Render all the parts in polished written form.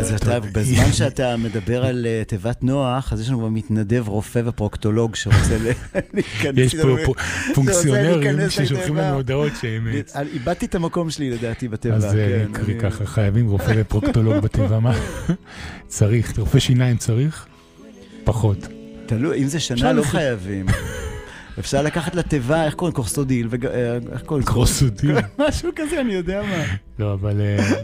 אז בזמן שאתה מדבר על תיבת נוח, אז יש לנו מתנדב רופא ופרוקטולוג שרוצה להיכנס. יש פה פונקציונרים ששולחים לנו הודעות שהם... איבדתי את המקום שלי לדעתי בתיבה. אז ככה, חייבים רופא ופרוקטולוג בתיבה. מה? צריך, רופא שיניים צריך? פחות. תלוי, אם זה שנה לא חייבים. אפשר לקחת לתיבה, איך קוראים? קורסודיל, איך קוראים? קורסודיל. משהו כזה, אני יודע מה. לא, אבל...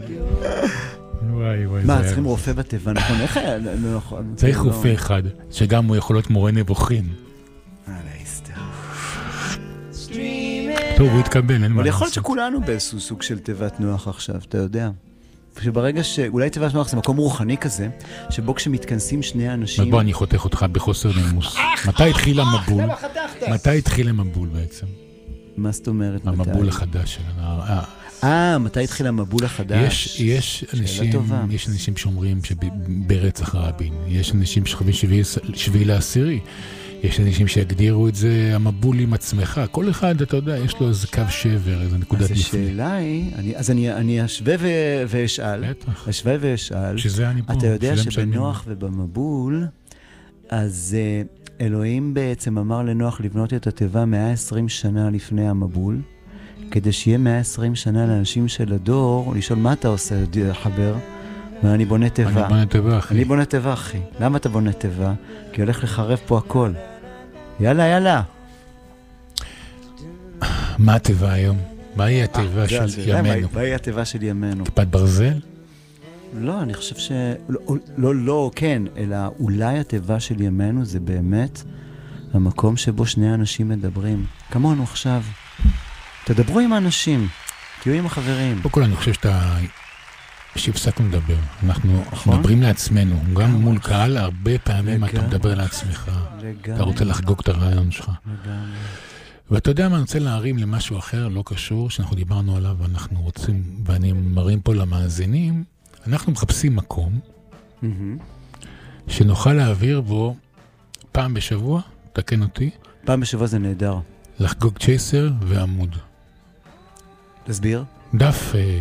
מה, צריכים רופא בתיבה, נכון? איך היה? צריך רופא אחד, שגם הוא יכול להיות מורה נבוכים. טוב, הוא יתקבל, אין מה לעשות. אבל יכול להיות שכולנו באיזשהו סוג של תיבת נוח עכשיו, אתה יודע. שברגע שאולי תיבת נוח זה מקום רוחני כזה, שבו כשמתכנסים שני אנשים... בוא, אני חותך אותך בחוסר נימוס. מתי התחיל המבול? מתי התחיל המבול בעצם? מה זאת אומרת? המבול החדש שלנו. מתי התחיל המבול החדש? יש אנשים שאומרים שברצח רבין, יש אנשים שחווים 7 לעשירי, יש אנשים שיגדירו את זה המבול עם עצמך, כל אחד, אתה יודע, יש לו איזה קו שבר, איזה נקודת מפנה. אז השאלה היא, אז אני אשווה ואשאל, שזה אני פה. אתה יודע שבנוח ובמבול, אז אלוהים בעצם אמר לנוח לבנות את התיבה 120 שנה לפני המבול, כדי שיהיה 120 שנה לאנשים של הדור, לשאול מה אתה עושה, חבר? ואני בונה תיבה. אני בונה תיבה, אחי. אני בונה תיבה, אחי. למה אתה בונה תיבה? כי הולך לחרב פה הכל. יאללה. מה התיבה היום? מהי התיבה של ימינו? מהי התיבה של ימינו? כיפת ברזל? לא, אני חושב ש... לא, כן, אלא אולי התיבה של ימינו זה באמת המקום שבו שני אנשים מדברים. כמונו עכשיו. תדברו עם האנשים, תהיו עם החברים. כל אני חושב שהפסקנו לדבר. אנחנו מדברים לעצמנו. גם מול קהל, הרבה פעמים אתה מדבר לעצמך. אתה רוצה לחגוג את הרעיון שלך. ואתה יודע מה, אני רוצה להרים למשהו אחר, לא קשור, שאנחנו דיברנו עליו, ואנחנו רוצים, ואני מראים פה למאזינים, אנחנו מחפשים מקום, שנוכל להעביר בו פעם בשבוע, תקן אותי. פעם בשבוע זה נהדר. לחגוג צ'ייסר ועמוד. תסביר. דף